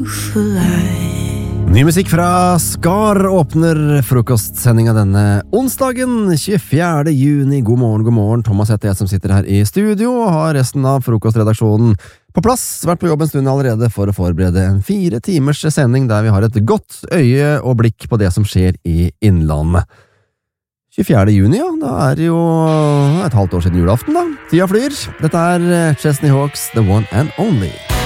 Ny musikk fra Skar åpner frokostsendinga denne onsdagen 24. juni. God morgen. Thomas heter jeg som sitter her i studio og har resten av frokostredaksjonen på plass. Vært på jobb en stund allerede for å forberede en 4 timers sending der vi har et godt øye og blikk på det som skjer i Innlandet. 24. juni, ja. Da er det jo et halvt år siden julaften da. Tida flyr. Dette er Chesney Hawks, The One and Only.